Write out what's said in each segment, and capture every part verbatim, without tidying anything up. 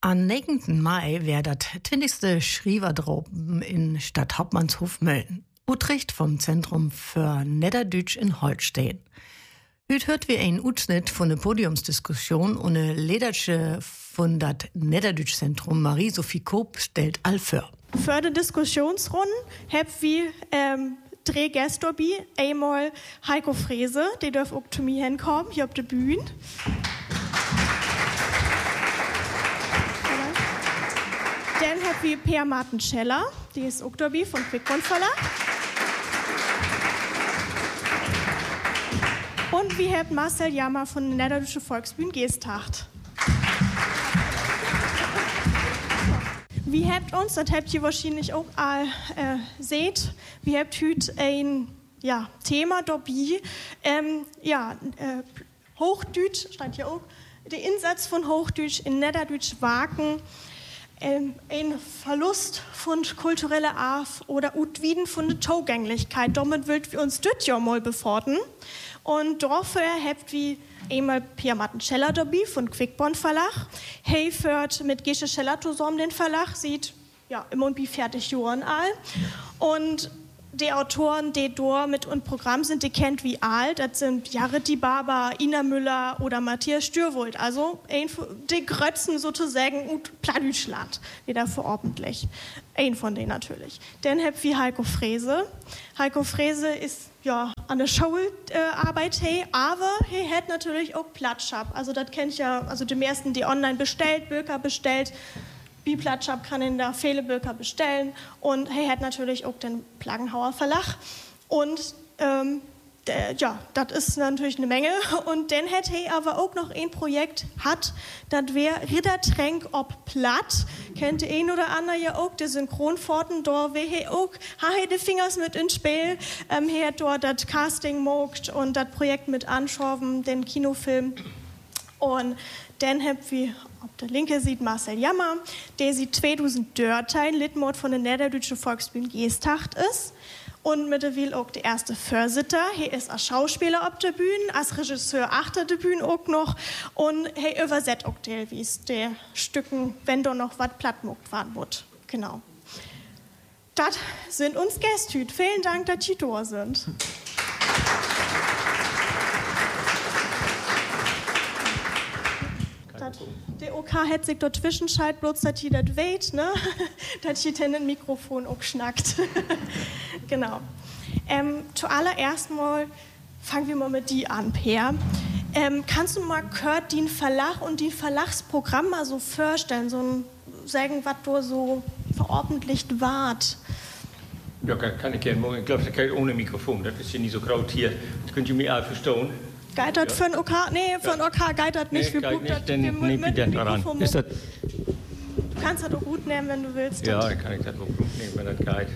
Am nächsten Mai wär das zwanzigste Schrievertropen in Stadt Hauptmannshof Mölln. Utrecht vom Zentrum für Niederdütsch in Holstein. Heute hört wir einen Ausschnitt von der Podiumsdiskussion und eine Ledersche von das Niederdütsch-Zentrum Marie-Sophie Koop stellt all für. Für die Diskussionsrunden haben wir ähm, drei Gäste dabei. Einmal Heiko Frese, der darf auch zu mir hinkommen, hier auf der Bühne. Dann haben wir Per Martin Scheller, der ist auch dabei von Quickborn Verlag. Und wir haben Marcel Jammer von der Niederdütsche Volksbühne Geesthacht. Wir habt uns, das habt ihr wahrscheinlich auch all äh, seht, wir habt heute ein ja, Thema dabei. Ähm, ja, äh, Hochdeutsch, stand hier auch, der Einsatz von Hochdeutsch in Niederdütsch wagen. Ähm, ein Verlust von kultureller Arf oder Utwiden von der Zugänglichkeit. Damit wird wir uns das ja mal befordern. Und dafür habt wir einmal Per Martin Scheller dabei von Quickborn Verlag. Hey führt mit Gesche Scheller zusammen den Verlag, sieht ja immer und wie fertig Joren all. Und die Autoren, die dort mit und Programm sind, die kennt wie alt. Das sind Jareti Barber, Ina Müller oder Matthias Stürwold. Also ein, die Grötzen sozusagen und Plattdeutschland, die da verordentlich. Ein von denen natürlich. Dann habt wir Heiko Frese. Heiko Frese ist ja an der Schularbeit, äh, hey, aber hey, hat natürlich auch Plattschap. Also das kennt ich ja, also die meisten, die online bestellt, Böker bestellt. Wie Plattschap kann in da viele Böker bestellen und hey, hat natürlich auch den Plagenhauer Verlag und ähm, der, ja, das ist natürlich eine Menge und dann hat hey aber auch noch ein Projekt hat, das wäre Rittertränk ob Platt, kennt ihr ein oder andere ja auch, die Synchronforten, da wäre hey auch, ha hey die Fingers mit ins Spiel, ähm, hey hat dort das Casting mogt und das Projekt mit anschauen, den Kinofilm und dann habt wir auf der Linke sieht Marcel Jammer, der sieht zweitausend Dörtein, Litmord von der Niederdütschen Volksbühne Geesthacht ist. Und mittlerweile auch der erste Vorsitter. Er ist als Schauspieler auf der Bühne, als Regisseur achter der Bühne auch noch. Und er übersetzt auch teilweise der Stücken, wenn da noch was plattmuckt werden wird. Genau. Das sind uns Gäste. Vielen Dank, dass Sie da sind. Der OK hat sich dort zwischenschaltet, bloß dass ihr das weht, ne? Dass ihr dann ein Mikrofon auch schnackt. Genau. Ähm, zuallererst mal fangen wir mal mit die an, Per. Ähm, kannst du mal Kurt den Verlag und die Verlagsprogramm mal so vorstellen, so ein, sagen, was du so verordentlicht wart? Ja, kann, kann ich gerne machen. Ich glaube, das kann ich ohne Mikrofon. Das ist ja nicht so kraut hier. Das könnt ihr mir auch verstehen. Geitert ja. Für ein OK? Nee, für ein OK geitert nicht. Nee, wir nicht, das, denn nehme ich dann daran. Ist das du kannst das auch gut nehmen, wenn du willst. Ja, dann kann ich das auch gut nehmen, wenn das geht.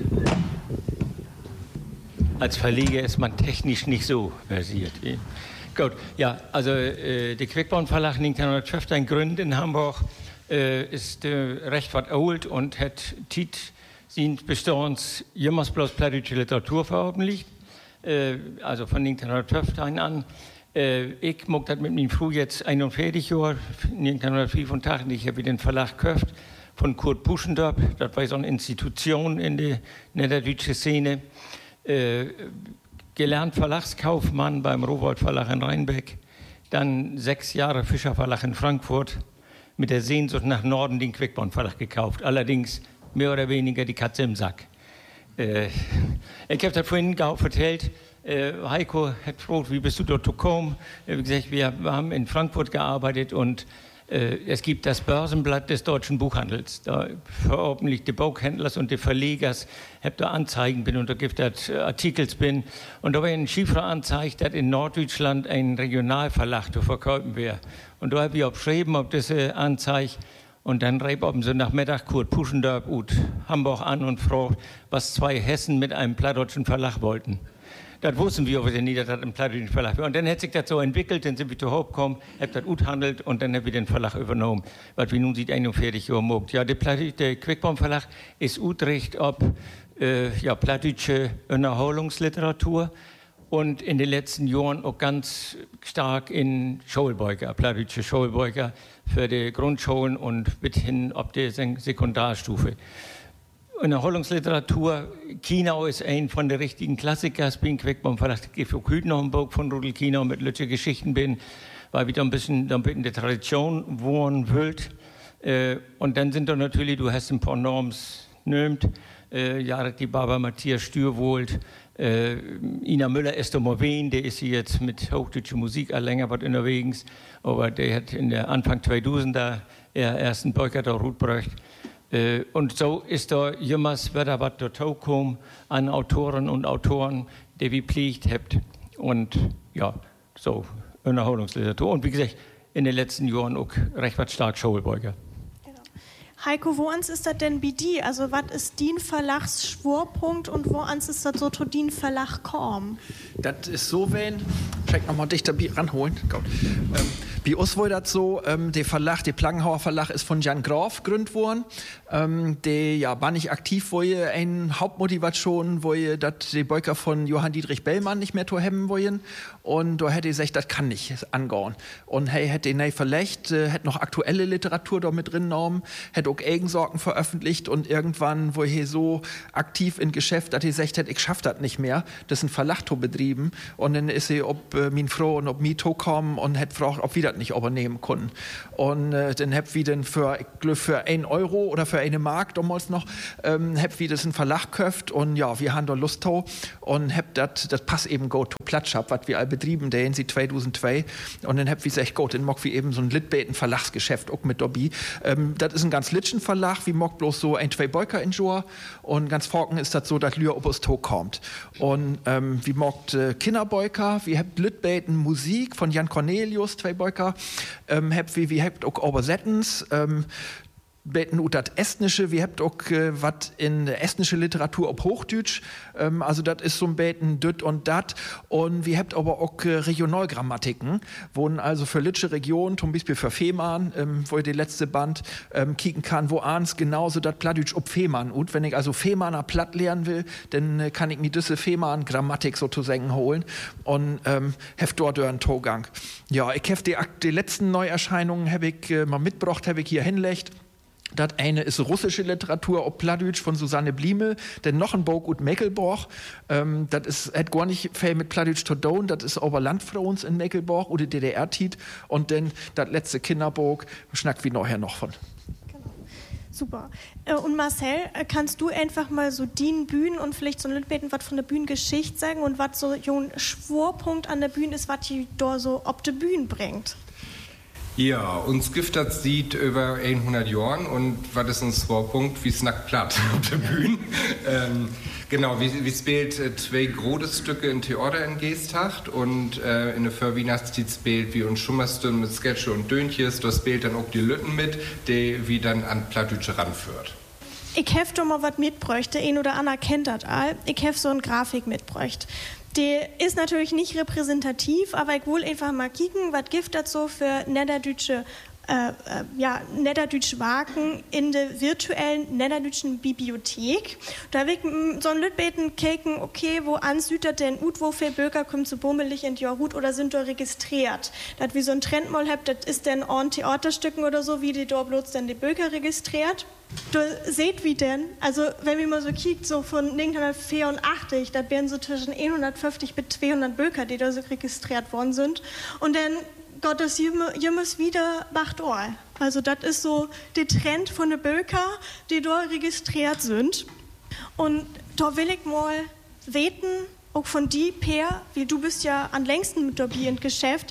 Als Verleger ist man technisch nicht so versiert. Gut, ja, also äh, der Quickborn Verlag neunzehnhundertfünfzehn gegründet in Hamburg, äh, ist äh, recht was alt und hat Tit sind bestehens jemals bloß plattdeutsche Literatur veröffentlicht, äh, also von neunzehnhundertfünfzehn an. Äh, ich mag das mit meinem Früh jetzt einundvierzig Jahre, neunzehnhundertfünfundachtzig, ich habe den Verlag gekauft von Kurt Puschendorf, das war so eine Institution in der niederdeutsche Szene. Äh, gelernt Verlagskaufmann beim Rowohlt Verlag in Rheinbeck, dann sechs Jahre Fischer Verlag in Frankfurt, mit der Sehnsucht nach Norden den Quickborn Verlag gekauft, allerdings mehr oder weniger die Katze im Sack. Äh, ich habe das vorhin erzählt, äh, Heiko hat gefragt, wie bist du dort gekommen? Ich habe gesagt, wir haben in Frankfurt gearbeitet und äh, es gibt das Börsenblatt des deutschen Buchhandels. Da veröffentlicht die Buchhändlers und die Verlegers, hab da Anzeigen bin und da gibt es Artikels bin. Und da war ein Schiefer anzeigt, dass in Norddeutschland ein Regionalverlag zu verkaufen wäre. Und da habe ich auch geschrieben, ob diese Anzeige. Und dann rief am Sonntagmittag Kurt Puschendorf ut Hamburg an und fragt, was zwei Hessen mit einem plattdeutschen Verlag wollten. Das wussten wir aber nie, dass das ein plattdeutschen Verlag war. Und dann hat sich das so entwickelt, dann sind wir zu Hope gekommen, hab das ut handelt und dann haben wir den Verlag übernommen. Was wir nun sieht, einundvierzig Jahre mogt. Ja, der, der Quickborn Verlag ist Utrecht ob äh, ja, plattdeutsche Unterhaltungsliteratur und in den letzten Jahren auch ganz stark in Schulbeuger, plattdeutsche Schulbeuger für die Grundschulen und bis hin auf die Sekundarstufe. In der Erholungsliteratur, Chienau ist ein von den richtigen Klassikern, bin Quickbaum Verlag, ich gebe auch heute noch ein Buch von Rudel Chienau mit Lütche Geschichten bin, weil wieder ein bisschen, ein bisschen die Tradition wohnen wollt. Äh, und dann sind da natürlich, du hast ein paar Norms nömt, äh, ja, die Barbara Matthias Stürwold, äh, Ina Müller ist da mal wen, der ist jetzt mit hochdeutscher Musik auch länger was unterwegs, aber der hat in der Anfang zweitausender er ersten Beuker da Ruth bräucht. Äh, und so ist da jemals wieder was da kommen an Autoren und Autoren, die wie pflegt habt. Und ja, so in Erholungsliteratur. Und wie gesagt, in den letzten Jahren auch recht was stark Schulbeuger. Heiko, wo ans ist das denn bei dir? Also, was ist din Verlags Schwurpunkt und wo ans ist das so zu din Verlag kommen? Das ist so, wenn, check nochmal dichter ranholen. Ähm, bei uns war das so, ähm, der Verlag, der Plangenhauer Verlag ist von Jan Graf gegründet worden. Ähm, der ja war nicht aktiv, wo ihr eine Hauptmotivation, wo ihr das die Beuker von Johann Dietrich Bellmann nicht mehr zu haben wollen. Und da hätte ich gesagt, das kann nicht angehen. Und hey, hätte ihn verlegt, äh, hätte noch aktuelle Literatur da mit drin genommen, hätte auch Eigensorgen veröffentlicht und irgendwann, wo ich so aktiv in Geschäft, dass ich gesagt hätte, ich schaff das nicht mehr, das ist ein Verlag zu betrieben. Und dann ist sie, ob äh, min Frau und ob mi to kommen und hätte gefragt, ob wir das nicht übernehmen können. Und äh, dann hab wir dann für, ich glaub, für ein Euro oder für eine Mark damals noch, ähm, hab wir das ein Verlag köft und ja, wir haben da Lust to und hab das, das passt eben go to Platschab, was wir all betrieben, der in sie zweitausendzwei. Und dann hab wir gesagt, gut, dann mag wir eben so ein Litbeten Verlagsgeschäft auch mit dabei. Ähm, das ist ein ganz Litschen Verlag, wie mag bloß so ein, zwei Beuker in Joa und ganz Forken ist das so, dass Lür obus to kommt. Und ähm, wie mag äh, Kinderbeuker, wie habt Litbeten Musik von Jan Cornelius, zwei Beuker, ähm, habt wie, wie habt auch Obersettens, ähm, beten ut dat Estnische, wir habt auch äh, was in der estnische Literatur ob Hochdeutsch, ähm, also das ist so ein beten düt und dat und wir habt aber auch äh, Regionalgrammatiken, wo also für litsche Region, zum Beispiel für Fehmarn, ähm, wo ihr die letzte Band ähm, kicken kann, wo ans genauso dat Plattdeutsch ob Fehmarn und wenn ich also Fehmarner Platt lernen will, dann äh, kann ich mir diese Fehmarn Grammatik sozusagen holen und ähm, heft dort einen Togang. Ja, ich hef die, die letzten Neuerscheinungen habe ich äh, mal mitgebracht, habe ich hier hinlegt. Das eine ist russische Literatur ob Plattdeutsch von Susanne Blieme, denn noch ein Buch ut Meckelborch. Ähm, das ist hat gar nicht viel mit Plattdeutsch zu tun, das ist aber Landfrauens in Meckelborch oder D D R-Tit und dann das letzte Kinderbuch schnackt wie nachher noch von. Super. Und Marcel, kannst du einfach mal so die Bühnen und vielleicht so ein bisschen was von der Bühnengeschichte sagen und was so ein Schwurpunkt an der Bühne ist, was die da so ob die Bühne bringt? Ja, uns gibt das sieht über hundert Jahren und was ist ein Schwerpunkt, wie snackt platt auf der Bühne. ähm, genau, wie, wie spielt äh, zwei große Stücke in Theater in Geesthacht und äh, in der Verweihnachtszeit spielt wie uns Schummerstund mit Sketche und Döntjes, da spielt dann auch die Lütten mit, die wie dann an Plattdeutsche ranführt. Ich hef doch mal was mitbräuchte, ein oder Anna kennt das all. Ich hef so eine Grafik mitbräucht. Die ist natürlich nicht repräsentativ, aber ich will einfach mal kicken, was gibt das so für niederdeutsche äh, äh, ja, niederdeutsche Wagen in der virtuellen niederdeutschen Bibliothek. Da will ich so ein Lütbeten kicken, okay, wo ansütert denn ut, wo viel Bürger kommen zu bummelig in die Jahrhut oder sind da registriert? Das wie so ein Trend mal habt, das ist denn an Theaterstücken oder so, wie die da bloß denn die Bürger registriert. Du seht wie denn, also wenn wir mal so kiegt, so von neunzehnhundertvierundachtzig, da wären so zwischen hundertfünfzig bis zweihundert Bürger, die da so registriert worden sind. Und dann Gott, das jemals wieder macht all. Also das ist so der Trend von den Bürger, die da registriert sind. Und da will ich mal weten, auch von dir, Per, wie du bist ja am längsten mit dabei im Geschäft,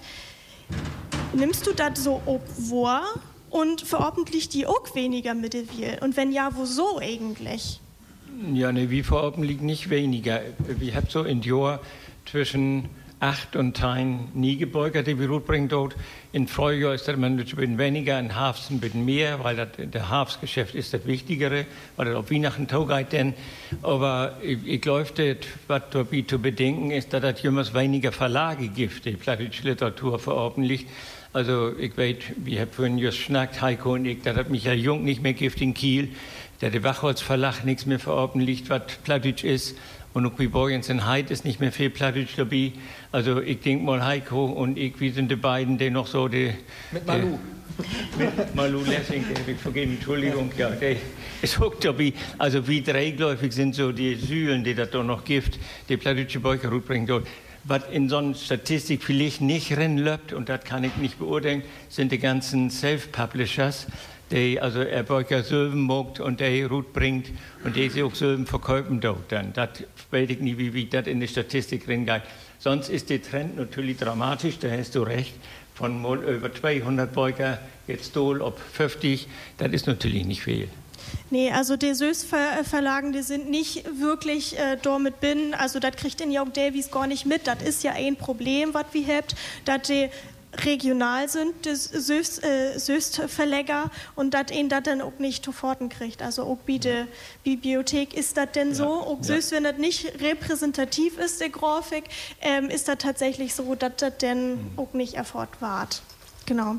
nimmst du das so ob vor? Und verordentlich die auch weniger Mittelwil? Und wenn ja, wo so eigentlich? Ja, ne, wie verordentlich nicht weniger. Wir haben so in Jahr zwischen acht und tein nie gebeugert, die wir bringen dort. In Frühjahr ist das ein bisschen weniger, in Herbst ein bisschen mehr, weil das, der Herbstgeschäft ist das Wichtigere, weil das auf Weihnachten geht denn. Aber ich, ich glaube, was dabei zu bedenken ist, dass es jemals weniger Verlage gibt, die plattdeutsche Literatur verordentlich. Also ich weiß, wir haben vorhin just schnackt, Heiko und ich, dass es Michael Jung nicht mehr gibt in Kiel. der der Wachholz-Verlag nichts mehr veröffentlicht, was Plattdeutsch ist. Und auch wie Borgens in Heid ist nicht mehr viel Plattdeutsch dabei. Also ich denke mal, Heiko und ich, wir sind die beiden, die noch so die... Mit Malu. Die, mit Malu Lessing, der habe ich vergeben, Entschuldigung, ja, der ist auch dabei. Also wie dreigeläufig sind so die Säulen, die das da noch gibt, die plattdeutsche Beuker bringen dort. Was in so einer Statistik vielleicht nicht reinläuft, und das kann ich nicht beurteilen, sind die ganzen Self-Publishers, die also er Beuker Silben mogt und der Rut bringt und die sie auch Silben verkaufen dort dann. Das weiß ich nicht, wie, wie das in die Statistik reingeht. Sonst ist der Trend natürlich dramatisch, da hast du recht. Von mal über zweihundert Beuker jetzt Dol auf fünfzig, das ist natürlich nicht viel. Nee, also die Sös-Verlagen, die sind nicht wirklich äh, damit bin, also das kriegt in Jörg Davies gar nicht mit. Das ist ja ein Problem, was wir habt, dass die regional sind, das Söst-Verleger, äh, und dass ihn das dann auch nicht sofort kriegt. Also auch bei der Bibliothek ist das denn so. Ja, auch ja. Söst, wenn das nicht repräsentativ ist, der Grafik, ähm, ist das tatsächlich so, dass das dann mhm. auch nicht erfordert ward. Genau.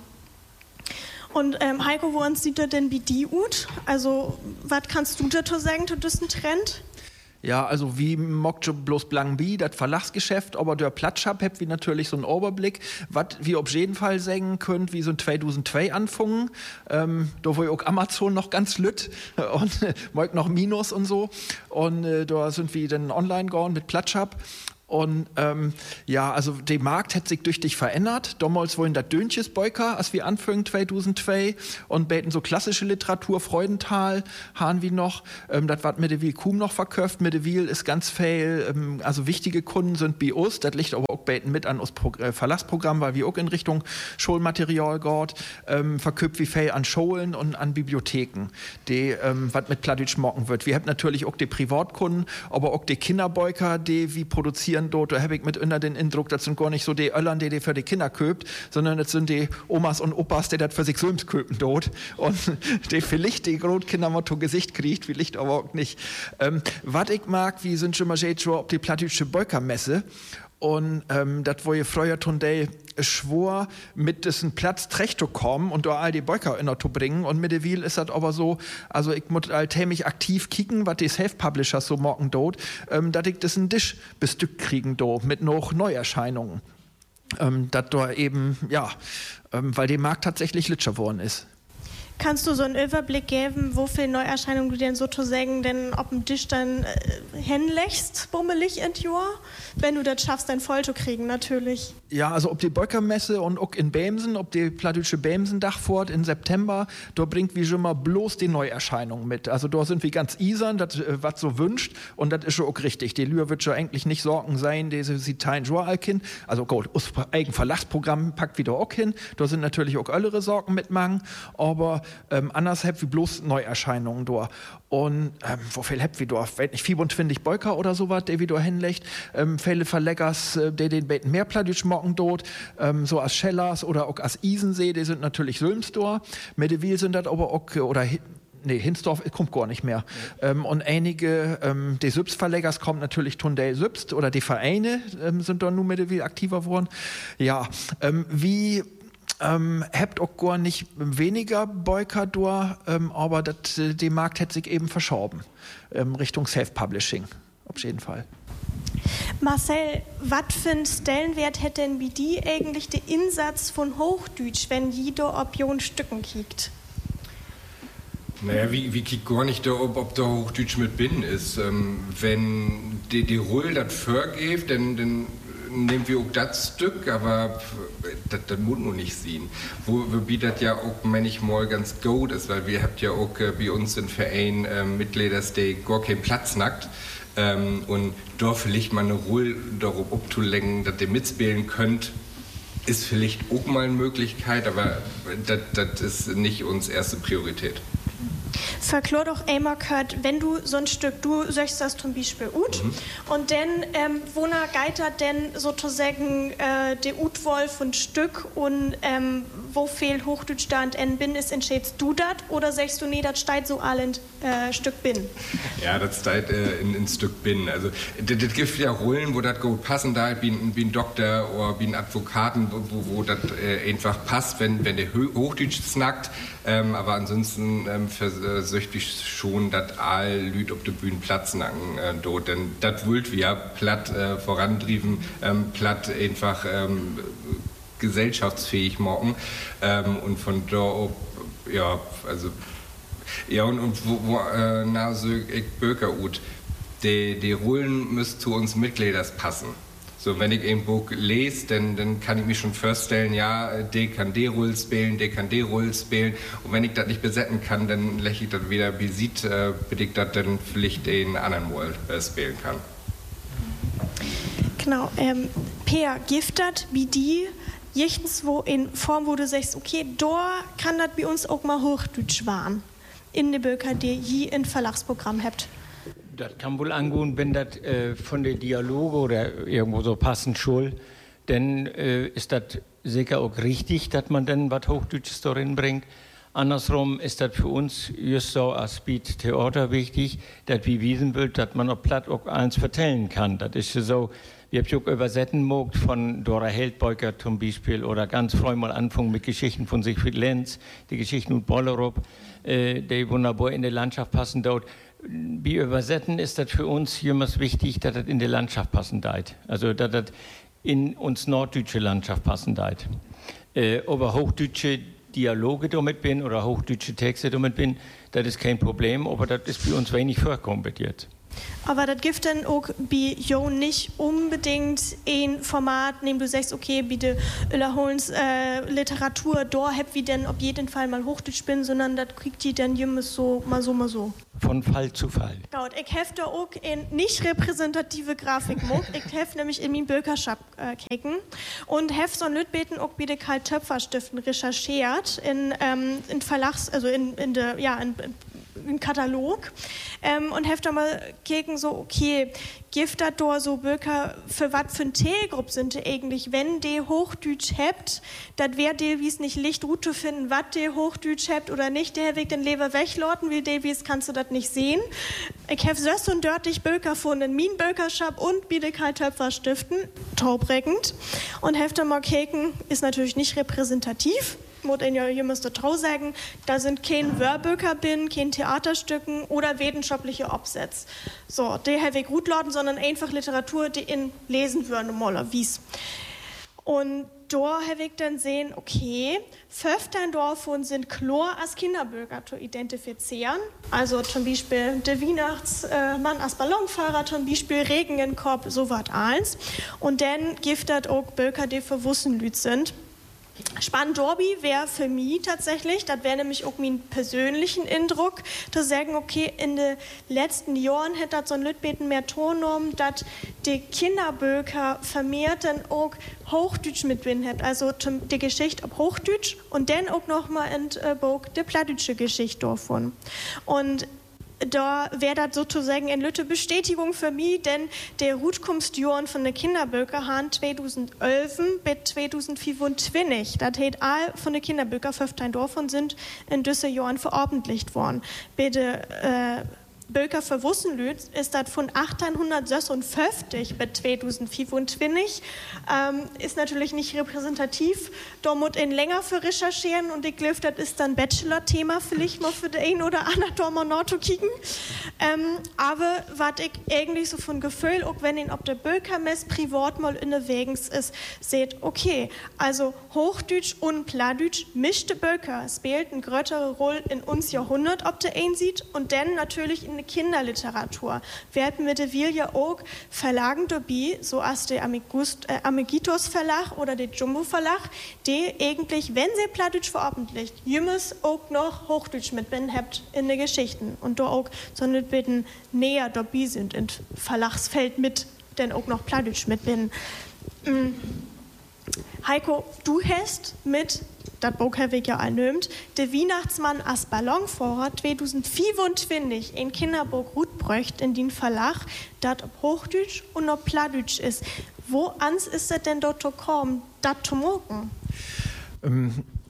Und ähm, Heiko, wo uns sieht das denn bei dir ut? Also, was kannst du dazu sagen, zu diesem Trend? Ja, also wie mockt schon bloß Blankbi, das Verlagsgeschäft, aber der Plattschab habt wie natürlich so einen Überblick, was wir auf jeden Fall sagen könnt, wie so ein zweitausendzwei anfangen, ähm, da wo auch Amazon noch ganz lütt und äh, mag noch Minus und so, und äh, da sind wir dann online gegangen mit Plattschab. Und ähm, ja, also der Markt hat sich durch dich verändert. Damals wollen das Dönches Beuker, als wir anfangen zweitausendzwei, und beten so klassische Literatur, Freudenthal, haben wir noch. Ähm, das wird Mittewil Kuhm noch verkauft. Mittewil ist ganz viel, ähm, also wichtige Kunden sind bei uns. Das liegt aber auch beten mit an uns Pro äh, Verlagsprogramm, weil wir auch in Richtung Schulmaterial geht. Ähm, verkauft wie viel an Schulen und an Bibliotheken, die ähm, was mit Plattdeutsch mocken wird. Wir haben natürlich auch die Privatkunden, aber auch die Kinderbeuker, die wie produzieren dort, da habe ich mit immer den Eindruck, das sind gar nicht so die Öllern, die die für die Kinder köpt, sondern das sind die Omas und Opas, die das für sich selbst köpen dort, und die vielleicht die Großkinder mal zu Gesicht kriegt, vielleicht aber auch nicht. Ähm, was ich mag, wie sind schon mal schon auf die plattdeutsche Beukermesse, und ähm, das wo ihr früher Tundell schwor, mit diesem Platz zurecht zu kommen und da all die Beuker inner zu bringen. Und mittlerweile ist das aber so, also ich muss alltäglich aktiv kicken, was die Self-Publishers so morgen dort, ähm, dass ich das ein Tisch bestückt kriegen do, mit noch Neuerscheinungen. Ähm, dass da eben, ja, ähm, weil der Markt tatsächlich litscher geworden ist. Kannst du so einen Überblick geben, wo viele Neuerscheinungen du denn sozusagen denn auf dem Tisch dann äh, hinlegst, bummelig in Jahr, wenn du das schaffst, dann voll zu kriegen, natürlich. Ja, also ob die Beukermesse und auch in Bämsen, ob die plattdeutsche Bämsen-Dachfort in September, da bringt wie schon mal bloß die Neuerscheinungen mit. Also da sind wir ganz isern, das äh, was so wünscht, und das ist schon auch richtig. Die Lühr wird schon eigentlich nicht Sorgen sein, diese sie teilen schon all hin. Also gut, das eigen Verlagsprogramm packt wieder auch hin. Da sind natürlich auch andere Sorgen mitmachen, aber Ähm, anders habt wie bloß Neuerscheinungen da. Und ähm, wo viel habt wie da? Weiß nicht, fünfundzwanzig Beuker oder sowas, der wie da hinlegt. Ähm, viele Verleggers, äh, die den beten mehr Plattdeutsch mocken dort, ähm, so als Schellers oder auch als Isensee, die sind natürlich Sülms da. Mittewil sind das aber auch, oder nee, Hinsdorf kommt gar nicht mehr. Ja. Ähm, und einige, ähm, die Sübst-Verleggers kommt natürlich Tundell Sübst, oder die Vereine ähm, sind da nun mittlerweile aktiver geworden. Ja, ähm, wie Ähm, habt auch gar nicht weniger Beuker da, ähm, aber dat, äh, der Markt hat sich eben verschoben ähm, Richtung Self-Publishing, auf jeden Fall. Marcel, was für einen Stellenwert hätte denn bei dir eigentlich der Insatz von Hochdeutsch, wenn jeder ob Jon Stücken kiegt? Naja, wie, wie kiegt gar nicht da, ob, ob da Hochdeutsch mit bin ist. Ähm, wenn die, die Rull das vorgeht, dann, dann nehmen wir auch das Stück, aber das, das muss nur nicht sehen. Wo wir bietet ja auch manchmal ganz gut ist, weil wir habt ja auch äh, bei uns im Verein äh, Mitglieder, die gar keinen Platz nackt. Ähm, und da vielleicht mal eine Ruhe darauf abzulenken, dass ihr mitspielen könnt, ist vielleicht auch mal eine Möglichkeit, aber das, das ist nicht unsere erste Priorität. Verklor doch einmal gehört, wenn du so ein Stück, du sagst das zum Beispiel ut, mhm. und dann, ähm, wonach geitert denn sozusagen äh, der Utwolf ein Stück, und ähm, wo viel Hochdeutsch da in bin, ist, entschädst du das oder sagst du, nee, das steht so all in äh, Stück bin? Ja, das steht äh, in, in Stück bin. Also, das gibt ja Rollen, wo das gut passen da, wie ein, wie ein Doktor oder wie ein Advokaten, wo, wo das äh, einfach passt, wenn, wenn der Hochdeutsch snackt. Ähm, aber ansonsten ähm, versucht ich schon, dass all Lüd auf der Bühne Platz nacken, äh, dort. Denn das wollt wir platt äh, vorantrieben, ähm, platt einfach ähm, gesellschaftsfähig machen. Ähm, und von da ob, ja, also, ja, und, und wo, wo äh, na, so ich Böker ut, die, die Rollen müssen zu uns Mitglieders passen. So, wenn ich ein Buch lese, dann, dann kann ich mich schon vorstellen, ja, der kann die Rolle spielen, der kann die Rolle spielen. Und wenn ich das nicht besetzen kann, dann lächle ich das wieder besieht, äh, bis ich das dann vielleicht den anderen Roll äh, spielen kann. Genau, ähm, Per, giftet wie die, jichtens wo in Form, wo du sagst, okay, da kann das bei uns auch mal Hochdeutsch waren. In der Böker, die je ein Verlagsprogramm habt. Das kann wohl angehen, wenn das äh, von der Dialoge oder irgendwo so passend schul, dann äh, ist das sicher auch richtig, dass man dann was Hochdeutsches darin bringt. Andersrum ist das für uns just so als Speed Theater wichtig, dass wir wissen will, dass man auch platt auch eins vertellen kann. Das ist so, wir haben auch übersetzen mögt von Dora Heldbeuker zum Beispiel oder ganz früh mal anfangen mit Geschichten von Siegfried Lenz, die Geschichten von Bollerup, äh, die wunderbar in die Landschaft passen dort. Wie übersetzen ist das für uns jemals wichtig, dass das in die Landschaft passen deit. Also, dass das in uns norddeutsche Landschaft passen deit. Äh, aber hochdeutsche Dialoge damit bin oder hochdeutsche Texte damit bin, das ist kein Problem, aber das ist bei uns wenig vorkommen jetzt. Aber das gibt dann auch bei Jo nicht unbedingt ein Format, in dem du sagst, okay, bitte Öllerholens äh, Literatur, da habt wir denn auf jeden Fall mal Hochdeutsch bin, sondern das kriegt die dann jemals so, mal so, mal so. Von Fall zu Fall. Genau, ich habe da auch eine nicht repräsentative Grafik gemacht. Ich habe nämlich in meinem Bürgerschap äh, kicken und habe so ein Lütbeten auch bei der Karl Töpfer Stiften recherchiert in, ähm, in Verlags, also in, in der, ja, in, in einen Katalog ähm, und habe da mal gegen so, okay, gibt das da so Bürger, für was für ein Teilgruppe sind die eigentlich, wenn die Hochdeutsch habt, das wäre die, wie es nicht Licht gut zu finden, was die Hochdeutsch habt oder nicht, der Weg den Leber weglorten, wie die, wie es kannst du das nicht sehen. Ich habe so und dörtig Böker von in Mien Bökerschap und Biedekal Töpfer Stiften, taubreckend, und habe da mal gegen, ist natürlich nicht repräsentativ, muss ich ja jemals dazu sagen, da sind kein Wörböker bin, kein Theaterstücken oder wissenschaftliche Obsätze. So, die habe ich gut lauten, sondern einfach Literatur, die in lesen würden, mal wies. Und da habe ich dann sehen, okay, fünfzehn davon sind klar als Kinderbürger zu identifizieren. Also zum Beispiel der Weihnachtsmann als Ballonfahrer, zum Beispiel Regen in Korb, so was eins. Und dann gibt es auch Bürger, die für Wussenlüt sind. Spannend Dorby wäre für mich tatsächlich, das wäre nämlich auch mein persönlichen Eindruck, zu sagen, okay, in den letzten Jahren hätte das so ein Lütbeten mehr Tonnorm, dass die Kinderböker vermehrt dann auch Hochdeutsch mitbinden hat, also die Geschichte auf Hochdeutsch und dann auch nochmal in äh, Buch die plattdeutsche Geschichte davon. Und da wäre das sozusagen eine lütte Bestätigung für mich, denn der Rutkunftsjahren von der Kinderböker haben zweitausendelf bis zweitausendfünfundzwanzig. Das heißt, all von den Kinderböker, fünfzehn davon sind in diesen Jahren veröffentlicht worden. Bei der äh, Böker für Wussenlüt ist das von achtzehnhundertsechsundfünfzig bis zweitausendfünfundzwanzig. Ähm, ist natürlich nicht repräsentativ. Da muss ich länger für recherchieren und ich glaube, das ist dann Bachelor-Thema vielleicht mal für den einen oder anderen da mal nachzukicken. Ähm, aber was ich eigentlich so von Gefühl, auch wenn ich auf der Bökermesse privat mal in der Wegens ist, seht, okay, also Hochdeutsch und Plattdeutsch mischte Böker spielt eine größere Rolle in uns Jahrhundert, ob der einen sieht, und dann natürlich in Kinderliteratur. Wir hatten mittlerweile ja auch Verlagen dabei, so als der Amigust, äh, Amigitos Verlag oder der Jumbo Verlag, die eigentlich, wenn sie Plattdeutsch veröffentlicht, jemals auch noch Hochdeutsch mitbinden habt in den Geschichten und da auch so nicht bitten näher dabei sind in Verlagsfeld mit, denn auch noch Plattdeutsch mitbinden. Mhm. Heiko, du hast mit, das Buch habe ich ja annimmt, der Weihnachtsmann als Ballonfahrer zweitausendfünfundzwanzig ein Kinderbuch Rutbröcht in den Verlag, das auf Hochdeutsch und auf Plattdeutsch ist. Wo ans ist es denn dort zu kommen, das zu machen? Ähm,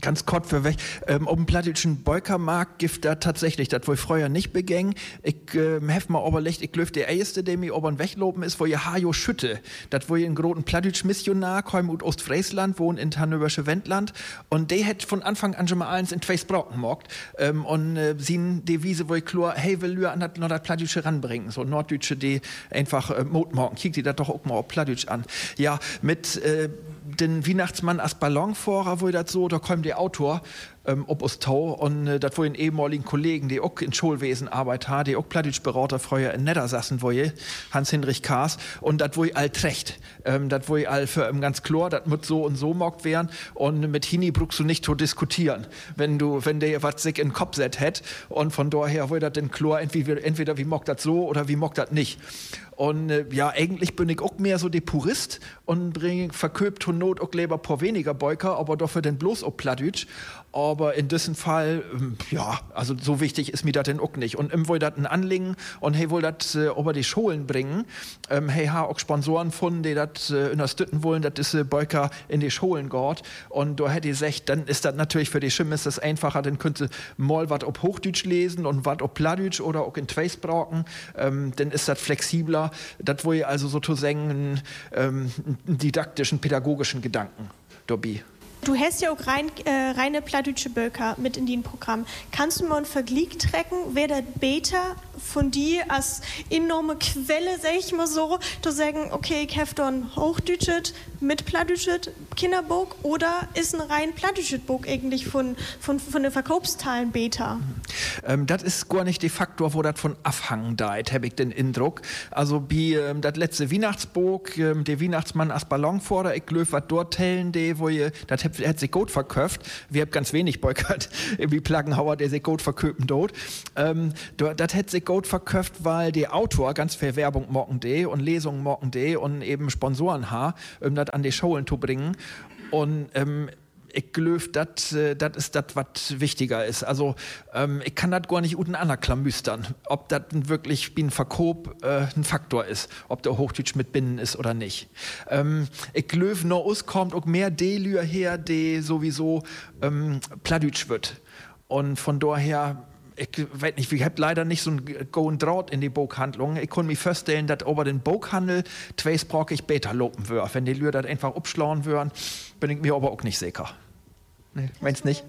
Ganz kurz für weg. Ähm, um den plattdütschen Beukermarkt gibt da tatsächlich, das wo ich früher nicht beging. Ich ähm, hef mal überlegt, ich glaube, der erste, der mir obern wegloben ist, wo ihr Hajo Schütte. Das wo ihr einen großen plattdütsch Missionar, komm aus Ostfriesland, wohnt in Hannoversche Wendland. Und der hat von Anfang an schon mal eins in zwei Sprachen mockt. Ähm, und äh, sie Devise, wo ich klar, hey, will Lüa an das noch das Plattdütsche ranbringen. So Norddeutsche, die einfach äh, Motmorgen. Kiegt die das doch auch mal auf Plattdütsch an. Ja, mit äh, den Weihnachtsmann als Ballonfahrer, wo ich das so, da kommt der Autor, ähm, ob aus Tau und äh, das wo in ehemaligen Kollegen, die auch in Schulwesen arbeit haben, die auch Plattdütsch-Berater früher in Niedersassen, wo ich, Hans-Hinrich Kaas, und das wo ich all trecht. Ähm, das wo ich all für ähm, ganz klar, das muss so und so mockt werden und mit Hini brauchst du nicht zu diskutieren, wenn du, wenn der was sich in den Kopf set hat und von daher wo ich das denn klar, entweder, entweder wie mockt das so oder wie mockt das nicht. Und äh, ja, eigentlich bin ich auch mehr so der Purist und bringe verköpt und Not auch lieber paar weniger Beuker, aber dafür denn bloß auch Plattdütsch. Aber in diesem Fall, ähm, ja, also so wichtig ist mir das denn auch nicht. Und im wohl das ein Anliegen und hey, wohl das äh, über die Schulen bringen. Ähm, hey, ha auch Sponsoren gefunden, die das äh, unterstützen wollen, dass diese Beuker in die Schulen geht. Und da hätte ich gesagt, dann ist das natürlich für die Schimm ist das einfacher, dann könnte mal was auf Hochdeutsch lesen und was auf Plattdütsch oder auch in Zweisprachen. Ähm, dann ist das flexibler. Das wo ihr also sozusagen einen, ähm, einen didaktischen, pädagogischen Gedanken dabei. Du hast ja auch rein, äh, reine plattdütsche Böker mit in den Programm. Kannst du mal einen Vergleich trecken, wer das Beta von dir als enorme Quelle, sag ich mal so, zu sagen, okay, ich habe da ein Hochdütschet mit plattdütschet Kinderbuch oder ist ein rein plattdütschet Buch eigentlich von, von, von den Verkaufsteilen Beta? Ähm, das ist gar nicht der Faktor, wo das von abhangen deit, habe ich den Eindruck. Also wie ähm, das letzte Weihnachtsbuch, ähm, der Weihnachtsmann als Ballonfahrer, ich glaube, was dort tellen, die, wo ihr, das hat sich gut verkauft. Wir haben ganz wenig boykott, wie Plaggenhauer, der sich gut verköpen dort. Ähm, das hat sich gut verkauft, weil der Autor ganz viel Werbung mocken de und Lesungen mocken de und eben Sponsoren ha, um das an die Schulen zu bringen. Und ähm, ich glaube, das äh, ist das, was wichtiger ist. Also, ähm, ich kann das gar nicht unten anerklamüstern, ob das wirklich wie ein Verkauf äh, ein Faktor ist, ob der Hochdeutsch mit Binnen ist oder nicht. Ähm, ich glaube, noch aus kommt auch mehr Delür her, die sowieso ähm, Plattdeutsch wird. Und von daher, ich weiß nicht, ich habe leider nicht so ein Go und Draht in die Buchhandlung. Ich kann mir vorstellen, dass über den Buchhandel zweisprachig besser lopen wird. Wenn die Leute das einfach abschlauen würden, bin ich mir aber auch nicht sicher. Nee, meinst nicht?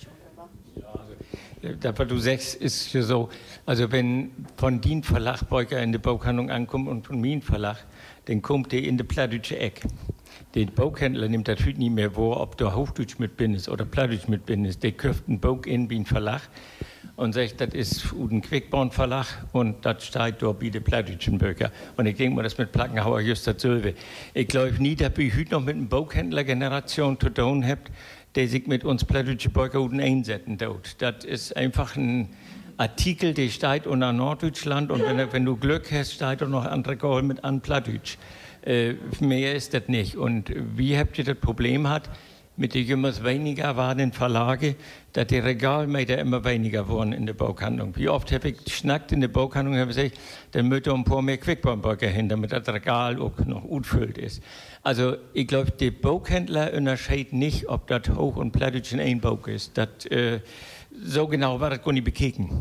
Ja, also, das, was du sagst, ist ja so, also wenn von den Verlag Beuker in die Buchhandlung ankommt und von meinem Verlag, dann kommt der in die plattdeutsche Ecke. Der Buchhändler nimmt das heute nicht mehr vor, ob da Hochdeutsch mit bin ist oder Plattdeutsch mit bin ist. Der kauft ein Buch in wie ein Verlag und sagt, das ist ein Quickborn Verlag und das steht da bei den plattdeutschen Büchern. Und ich denke mal, das mit Plaggenhauer just dasselbe. Ich glaube nie, dass wir heute noch mit einer Buchhändlergeneration zu tun haben, der sich mit uns plattdeutsche Bücher einsetzen tut. Das ist einfach ein Artikel, der steht unter Norddeutschland und wenn, wenn du Glück hast, steht auch noch andere Gehol mit an Plattdeutsch. Äh, mehr ist das nicht. Und wie habt ihr das Problem hat, mit den jümmers weniger waren Verlage, dass die Regalmeter immer weniger wurden in der Buchhandlung. Wie oft habe ich geschnackt in der Buchhandlung und habe gesagt, dann möchte ein paar mehr Quickborn-Bücher hin, damit das Regal auch noch utfüllt ist. Also ich glaube, der Buchhändler unterscheidet nicht, ob das Hoch- und Plattdeutsch in ein Buch ist. Das, äh, so genau war das gar nicht bekeken.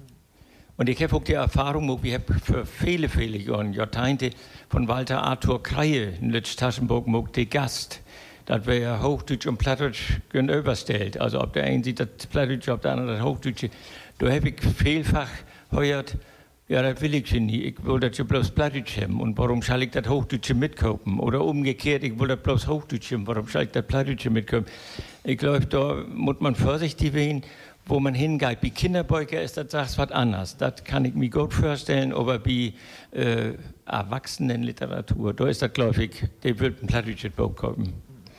Und ich habe auch die Erfahrung, ich habe für viele, viele Jahre, Jahrzehnte von Walter Arthur Kreie, ein letztes Taschenbuch, der Gast. Das wäre Hochdeutsch und Plattdeutsch überstellt. Also ob der eine sieht das Plattdeutsche, ob der andere das Hochdeutsche. Da habe ich vielfach gehört, ja, das will ich nicht. Ich will das ja bloß Plattdeutsch haben. Und warum soll ich das Hochdeutsche mitkaufen? Oder umgekehrt, ich will das bloß Hochdeutsche haben. Warum soll ich das Plattdeutsche mitkaufen? Ich glaube, da muss man vorsichtig sein, wo man hingeht. Bei Kinderbüchern ist das sagst was anderes. Das kann ich mir gut vorstellen. Aber bei äh, Erwachsenenliteratur, da ist das, glaube ich, der wird ein plattdeutsches Buch kaufen.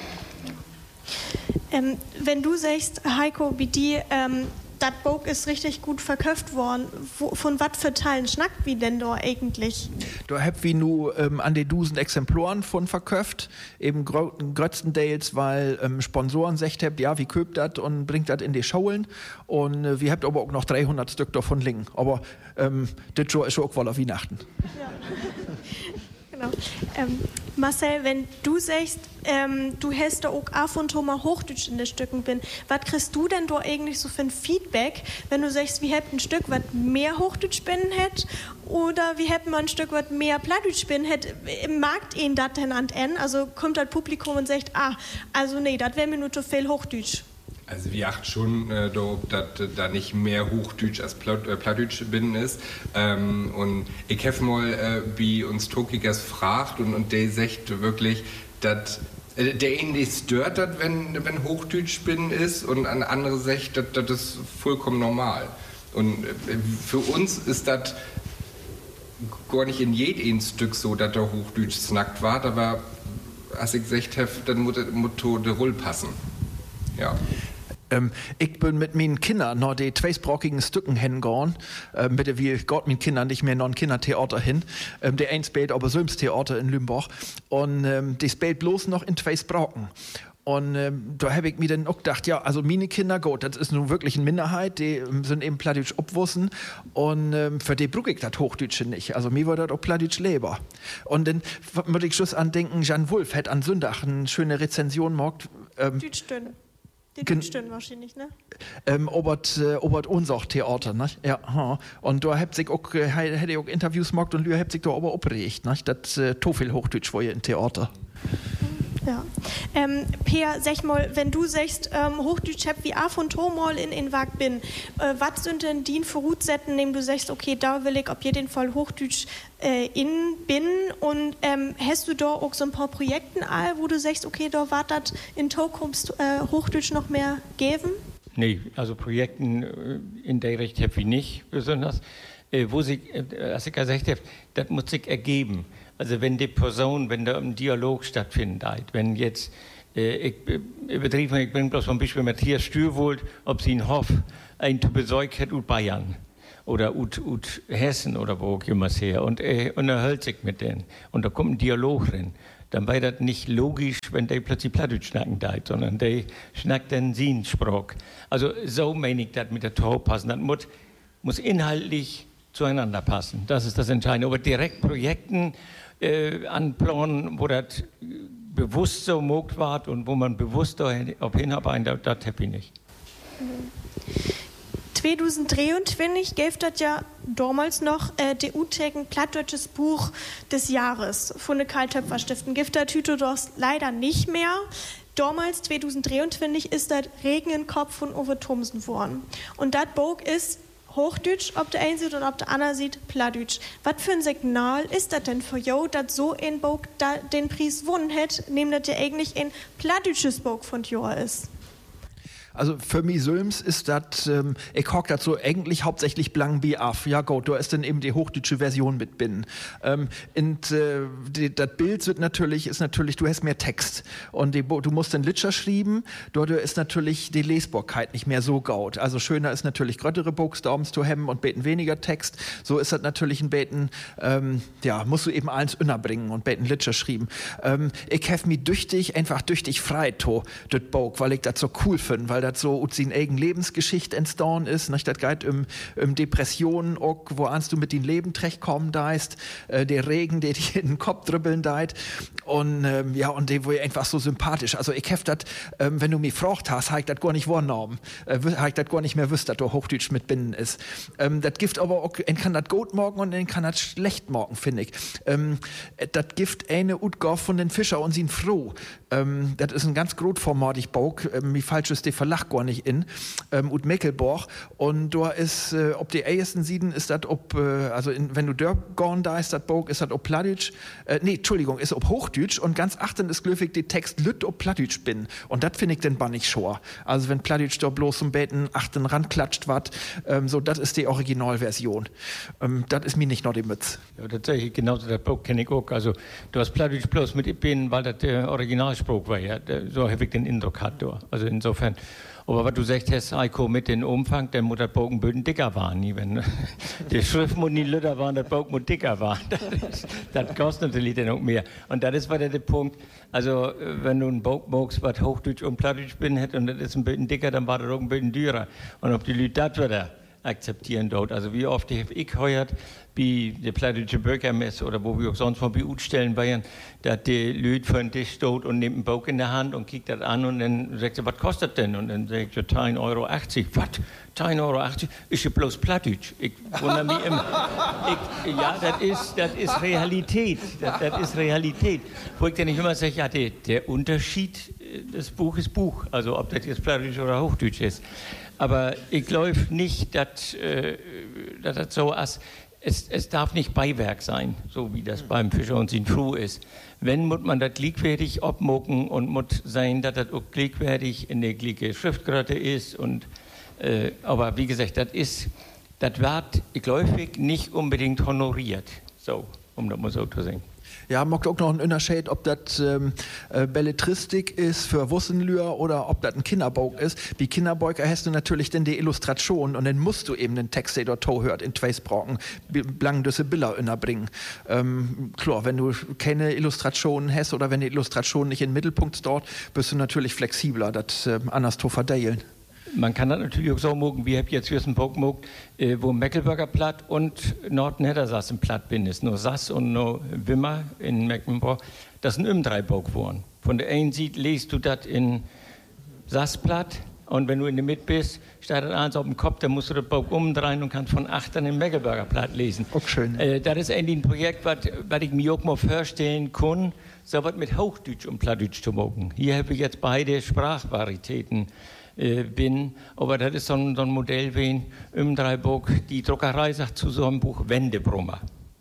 Ähm, wenn du sagst, Heiko, wie die, ähm, das Buch ist richtig gut verkauft worden, wo, von was für Teilen schnackt wie denn da eigentlich? Da hab wie nur ähm, an die Dusen Exemplaren von verkauft, eben grötztenteils, weil ähm, Sponsoren sagt habt, ja, wie köpt das und bringt das in die Schulen und äh, wir habt aber auch noch dreihundert Stück davon liegen, aber ähm, das ist schon auch wohl auf Weihnachten. Ja. Genau. Ähm, Marcel, wenn du sagst, ähm, du hast da auch ab und zu mal Hochdeutsch in den Stücken bin, was kriegst du denn da eigentlich so für ein Feedback, wenn du sagst, wir hätten ein Stück, was mehr Hochdeutsch bin hätt, oder wir hätten mal ein Stück, was mehr Plattdeutsch bin hätt, mag ihn das denn an N? Also kommt das Publikum und sagt, ah, also nee, das wäre mir nur zu viel Hochdeutsch. Also wir achten schon äh, darauf, dass da nicht mehr Hochdeutsch als Platt, äh, Plattdeutsch binnen ist. Ähm, und ich habe mal, äh, wie uns Tokikers fragt, und, und der sagt wirklich, dass äh, der ihn nicht stört, dat, wenn, wenn Hochdeutsch binnen ist, und an andere sagt, dass das ist vollkommen normal. Und äh, für uns ist das gar nicht in jedem Stück so, dass der Hochdeutsch snackt war, aber als ich gesagt habe, dann muss der Rull passen. Ja. Ähm, ich bin mit meinen Kindern noch die zweisprachigen Stücken hingegangen. Ähm, bitte, wie Gott mit Kindern nicht mehr noch ein Kindertheater hin. Ähm, der eins spielt aber Sömstheater in Lümbach. Und ähm, die spielt bloß noch in zwei Sprachen. Und ähm, da habe ich mir dann auch gedacht, ja, also meine Kinder, gut, das ist nun wirklich eine Minderheit, die ähm, sind eben Plattdeutsch obwussen. Und ähm, für die brauche ich das Hochdeutsche nicht. Also mir war das auch Plattdeutsch lieber. Und dann würde ich schon andenken, Jan Wulff hat an Sonntag eine schöne Rezension gemacht. Ähm, Deutschstünde. Die Deutschstünde wahrscheinlich, ne? Ähm, Obert, äh, Obert Unsach Theater, ne? Ja, ha. Und da habt sich auch, äh, hätte ich auch Interviews gemacht und Lüa habt sich da aber aufgeregt, ne? Das äh, to viel Hochdeutsch war ja im Theater. Ja. Ähm, Peer, sag mal, wenn du sagst, ähm, Hochdeutsch hab wie A von Tomol in in Wag bin, äh, was sind denn die Voraussetzungen, indem du sagst, okay, da will ich auf jeden Fall Hochdeutsch äh, in bin, und ähm, hast du da auch so ein paar Projekte all, wo du sagst, okay, da war das in Zukunft äh, Hochdeutsch noch mehr geben? Nee, also Projekten in der Richtung habe ich nicht besonders. Äh, wo sich, äh, als ich gesagt habe, das muss sich ergeben. Also wenn die Person, wenn da ein Dialog stattfindet, wenn jetzt, äh, ich übertrieben, ich bringe bloß mal ein Beispiel Matthias Stürwold, ob sie in Hof ein zu Besuch hat aus Bayern oder aus Hessen oder wo auch immer her, und er unterhält sich mit denen und da kommt ein Dialog drin. Dann wäre das nicht logisch, wenn die plötzlich Plattdeutsch schnacken da, sondern die schnackt dann seinen Sprach. Also so meine ich das mit der Tor passen. Das muss, muss inhaltlich zueinander passen. Das ist das Entscheidende. Aber direkt Projekten äh, anplanen, wo das bewusst so mogt wird und wo man bewusst darauf hinarbeitet, das, das habe ich nicht. zweitausenddreiundzwanzig gäbe das ja damals noch äh, der U-Tegen Plattdeutsches Buch des Jahres von der Karl-Töpfer-Stiftung. Gibt das Tüte das leider nicht mehr. Damals, zweitausenddreiundzwanzig, ist das Regenenkopf von Uwe Thomsen geworden. Und das Buch ist Hochdeutsch, ob der eine sieht und ob der andere sieht, Plattdeutsch. Was für ein Signal ist das denn für jou, dass so ein Buch da den Preis gewonnen hat, nämlich dass der eigentlich ein plattdeutsches Buch von Jahr ist? Also für mich Sülms ist das, ähm, ich hock das so eigentlich hauptsächlich blank bi af. Ja gut, da ist dann eben die hochdeutsche Version mit bin. Ähm, und äh, das Bild wird natürlich, ist natürlich, du hast mehr Text. Und die, du musst den Litscher schreiben, dort ist natürlich die Lesbarkeit nicht mehr so gaut. Also schöner ist natürlich gröttere Buchstabens zu hemmen und beten weniger Text. So ist das natürlich ein Beten, ähm, ja, musst du eben eins innerbringen und beten Litscher schreiben. Ähm, ich hef mich düchtig, einfach düchtig frei to, das Buch, weil ich das so cool finde, weil das so aus seiner eigenen Lebensgeschichte entstanden ist. Nicht? Das geht um, um Depressionen, auch, wo ahnst du mit dem Leben zurechtkommen deist, äh, der Regen, der dich in den Kopf dribbeln deit. Und ähm, ja, und der war einfach so sympathisch. Also ich hef das, ähm, wenn du mich fragt hast, habe ich das gar nicht wahrgenommen. Äh, habe ich das gar nicht mehr wüsst, dass da Hochdeutsch mit binnen ist. Ähm, das gibt aber auch, en kann das gut morgen und en kann das schlecht morgen, finde ich. Ähm, das gibt eine Utgabe von den Fischer und sie froh. Ähm, das ist ein ganz großformatig Buch. Ähm, wie falsch ist der Verlag gar nicht in, ähm, und Meckelborg. Und da ist, äh, ob die ersten Sieden ist das, ob, äh, also in, wenn du dort gorn da ist, das Buch, ist das ob Plattdeutsch, äh, nee, Entschuldigung, ist ob Hochdeutsch und ganz achtend ist glücklich die Text lütt ob Plattdeutsch bin. Und das finde ich dann bannig schor. Also wenn Plattdeutsch da bloß zum Beten achten ranklatscht wat, ähm, so, das ist die Originalversion. Ähm, das ist mir nicht noch die Mütze. Ja, tatsächlich, genauso das Buch kenne ich auch. Also du hast Plattdeutsch bloß mit bin, weil das der Originalspruch war, ja. So habe ich den Eindruck gehabt. Also insofern. Aber was du sagst, hast, Eiko, mit dem Umfang, der muss das Buch ein bisschen dicker waren. Wenn die Schrift muss nicht lütter waren, das Buch muss dicker waren. Das, das kostet natürlich dann auch mehr. Und das ist weiter der Punkt. Also, wenn du ein Buch magst, was Hochdeutsch und Plattdeutsch bin, und das ist ein bisschen dicker, dann war das auch ein bisschen teurer. Und ob die Leute das wieder akzeptieren dort. Also wie oft habe ich gehört, wie der plattdeutsche Bürgermesse oder wo wir auch sonst mal bei Utstellen waren, dass die Leute vor den Tisch steht und nimmt einen Buch in der Hand und kickt das an und dann sagt sie, was kostet denn? Und dann sagt sie, zehn Euro achtzig. Was? zehn Euro achtzig? Ist ja bloß Plattdeutsch. Ich wundere mich immer. Ich, ja, das ist, das ist Realität. Das, das ist Realität. Wo ich dann nicht immer sage, ja, der, der Unterschied, das Buch ist Buch. Also ob das jetzt Plattdeutsch oder Hochdeutsch ist. Aber ich glaube nicht, dass, äh, dass das so ist. Es, es darf nicht Beiwerk sein, so wie das beim Fischer und sein Froh ist. Wenn, muss man das gleichwertig abmucken und muss sein, dass das auch gleichwertig in der gleichen Schriftgröße ist. Und, äh, aber wie gesagt, das ist, das wird, ich glaube, nicht unbedingt honoriert, so, um das mal so zu sagen. Ja, mag auch noch ein Unterschied, ob das ähm, äh, Belletristik ist für Wussenlühr oder ob das ein Kinderbuch ist. Wie Kinderbuch hast du natürlich dann die Illustration und dann musst du eben den Text, der dort hört, in zwei Sprachen, blank diese Bilder unterbringen. Ähm, klar, wenn du keine Illustrationen hast oder wenn die Illustration nicht in den Mittelpunkt dort, bist du natürlich flexibler, das äh, anders zu verteilen. Man kann das natürlich auch so machen, wie ich jetzt hier ein Buch gemacht, äh, wo Mecklenburger Platt und Nordniedersachsen Platt bin. Ist nur Sass und nur Wimmer in Mecklenburg. Das sind immer drei Buch geworden. Von der einen Seite liest du das in Sassplatt und wenn du in der Mitte bist, steht das eins auf dem Kopf, dann musst du das Buch umdrehen und kannst von acht dann in Mecklenburger Platt lesen. Auch schön. Äh, das ist eigentlich ein Projekt, was ich mir auch mal vorstellen kann, so was mit Hochdeutsch und Plattdeutsch zu machen. Hier habe ich jetzt beide Sprachvarietäten. Bin, aber das ist so ein, so ein Modell wie im Dreibuch. Die Druckerei sagt zu so einem Buch Wendebrummer.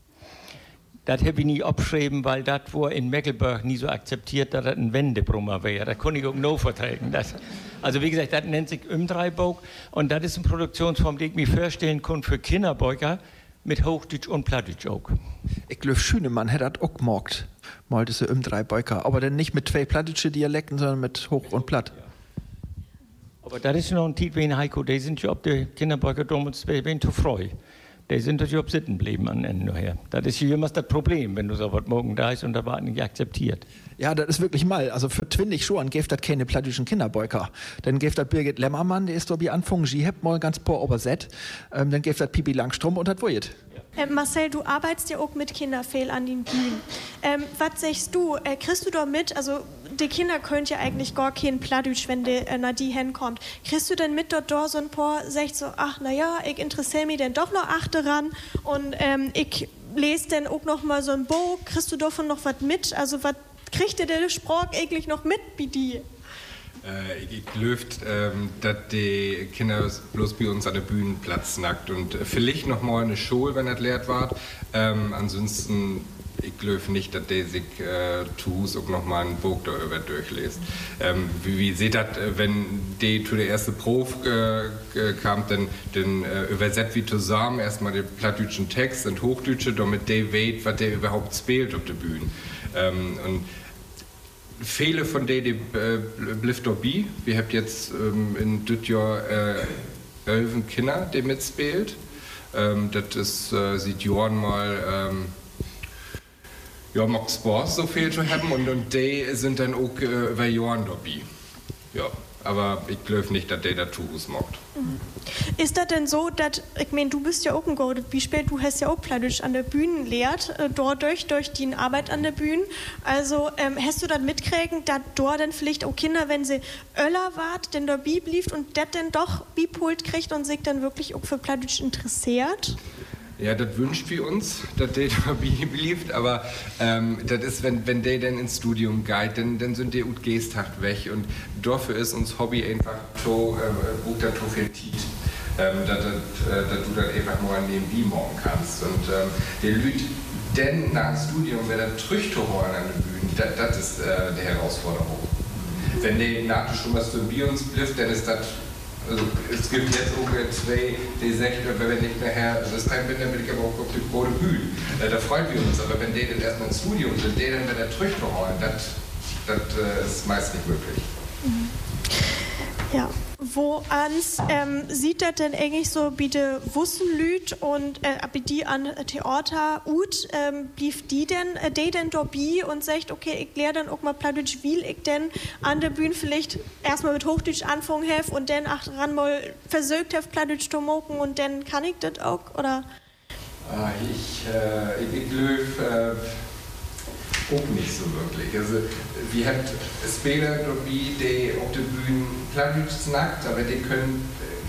Das habe ich nie abgeschrieben, weil das war in Mecklenburg nie so akzeptiert, dass das ein Wendebrummer wäre. Da konnte ich auch noch vertreten. Das, also wie gesagt, das nennt sich im Dreibuch und das ist eine Produktionsform, die ich mir vorstellen kann für Kinderbücher mit Hochdeutsch und Plattdeutsch auch. Ich glaube, Schünemann hätte das auch gemacht, mal diese im Dreibucher, aber dann nicht mit zwei plattdeutsche Dialekten, sondern mit Hoch und Platt. Aber das ist noch ein Titel wie ein Heiko, die sind ja ob die Kinderbücher damals zu freu. Die sind ja ob sitten bleiben am Ende nachher. Das ist ja immer das Problem, wenn du so was morgen da ist und da war nicht akzeptiert. Ja, das ist wirklich mal. Also für Twindig schon gibt das keine plattdeutschen Kinderbücher. Dann gibt das Birgit Lemmermann, der ist so wie Anfang, sie hat mal ganz paar übersetzt. Ähm, dann gibt das Pipi Langstrumpf und das wird. Äh, Marcel, du arbeitest ja auch mit Kinderfehl an den Bühnen. Ähm, was sagst du? Äh, kriegst du da mit? Also, die Kinder können ja eigentlich gar kein Plattdeutsch, wenn die äh, nach die hinkommt. Kriegst du denn mit dort da so ein paar, sagst so, ach, naja, ich interessiere mich denn doch noch achte ran und ähm, ich lese dann auch noch mal so ein Buch. Kriegst du davon noch was mit? Also, was kriegt ihr der Sprach eigentlich noch mit, wie die? Äh, ich glaube, ähm, dass die Kinder bloß bei uns an der Bühne Platz nackt und äh, vielleicht noch mal eine Schule, wenn das leert war. Ähm, ansonsten, ich glaube nicht, dass die sich äh, zu Hause auch noch mal ein Buch darüber durchliest. Ähm, wie, wie seht das, wenn die zu der ersten Probe äh, kam, dann, dann äh, übersetzt wie zusammen erstmal den plattdeutschen Text und Hochdeutsche, damit die weiß, was der überhaupt spielt auf der Bühne. Ähm, und viele von denen, die äh, blieft dabei. Wir haben jetzt ähm, in diesem Jahr äh, elf Kinder, die mitspielt. Ähm, das ist, äh, sieht Johann mal, ähm, ja, macht Spaß, so viel zu haben. Und, und die sind dann auch äh, über Johann dabei. Ja, aber ich glaube nicht, dass der dazu macht. Mhm. Ist das denn so, dass, ich meine, du bist ja auch ein Goldet, wie spät, du hast ja auch Plattdeutsch an der Bühne lehrt, äh, dort durch, durch die Arbeit an der Bühne. Also, ähm, hast du das mitkriegen, dass dort dann vielleicht auch Kinder, wenn sie öller wart, denn dabei blieft und das dann doch Bipult kriegt und sich dann wirklich auch für Plattdeutsch interessiert? Ja, das wünscht wir uns, dass der dabei blieft, aber ähm, das ist, wenn, wenn der dann ins Studium geht, dann, dann sind die ut Geesthaft weg und dafür ist uns Hobby einfach so, äh, gut, dass so viel Tiet, ähm, dass, dass, dass du dann einfach nur nebenbei morgen kannst und ähm, die Leute denn nach dem Studium, wenn er trücht zu hören an der Bühne, das, das ist äh, die Herausforderung. Wenn der nach dem Studium was bei uns blifft, dann ist das. Also es gibt jetzt ungefähr zwei, die sagen, wenn ich nachher, also das Teil bin, dann bin ich aber auch auf die Bode Bühne. Da freuen wir uns, aber wenn die dann erstmal ins Studium sind, die dann wieder zurückholen, das, das ist meist nicht möglich. Ja. wo ans ähm, sieht das denn eigentlich so bei den Wussenlüt und äh, bei die an Theater ut, ähm, blieb die denn, äh, die denn dabei und sagt, okay, ich lehre dann auch mal Plattdeutsch, wie ich denn an der Bühne vielleicht erstmal mit Hochdeutsch anfangen hef und dann achteran mal versucht hef Plattdeutsch zu machen und dann kann ich das auch, oder? Ah, ich, äh, ich, ich glaube, äh, auch nicht so wirklich. Also, wir haben Spieler, die, die auf der Bühne Plattdeutsch snackt, aber die können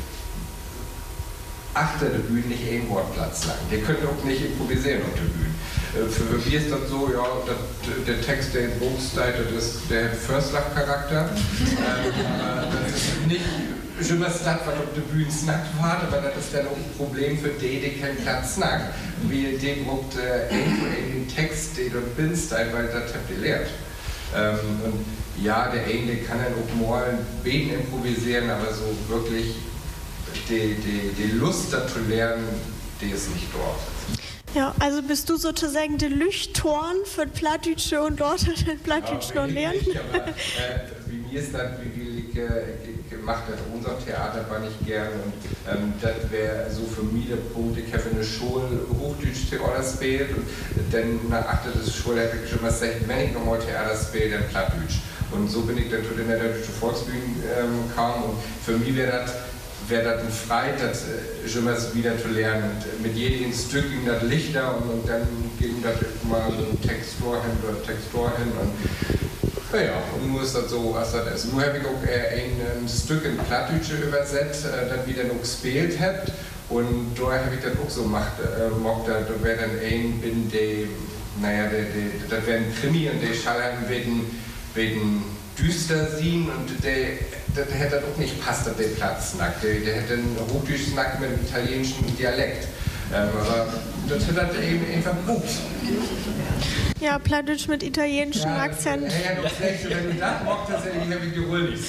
äh, achter der Bühne nicht ein Wortplatz snacken. Die können auch nicht improvisieren auf der Bühne. Äh, für, für mich ist das so, ja, dat, der Text, der in Buchstein, das ist der Förslach-Charakter. ähm, äh, das ist nicht schon was das, was auf der Bühne snackt war, aber das ist dann auch ein Problem für die, die keinen Platz snackt. Wie dem braucht äh, irgendwo den Text, den dort binst, weil das habt ihr lehrt. Ähm, und ja, der eine kann dann auch mal Beten improvisieren, aber so wirklich die, die, die Lust dazu lernen, die ist nicht dort. Ja, also bist du sozusagen der Leuchtturm für Plattdeutsche und dort den Plattdeutsch ja, noch lernen? Nicht, aber äh, wie mir ist das, wie ich äh, gemacht habe, unser Theater war nicht gern und ähm, das wäre so für mich der Punkt, ich habe eine Schule Hochdeutsch Theater spielt und dann nach achter des Schule hätte ich schon mal gesagt, wenn ich nochmal Theater spiele, dann Plattdeutsch. Und so bin ich dann zu den Niederdeutsche Volksbühne ähm, kam und für mich wäre das wäre das ein Freit, das äh, schon mal wieder zu lernen. Und mit jedem Stück ging das Lichter und, und dann ging das mal so ein Textor hin oder Textor hin. Und, ja, und nur ist das so, was das ist. Nur habe ich auch äh, ein, ein Stück in Plattdeutsche übersetzt, äh, das wieder noch gespielt habt. Und da habe ich das auch so gemacht. Äh, mocht, da wäre dann ein, bin der, naja, der, der, das wäre ein Krimi und der Schallern wegen, wegen düster sehen und der, der, der hätte auch nicht passt, der Platz nackt. Der, der hätte einen Hochdeutsch nackt mit einem italienischen Dialekt. Ähm, aber das hat er eben einfach gut. Ja, Plattdeutsch mit italienischem ja, Akzent. Ja, ja, schlecht, wenn du das mocht, dann hätte ich die Ruhe nicht.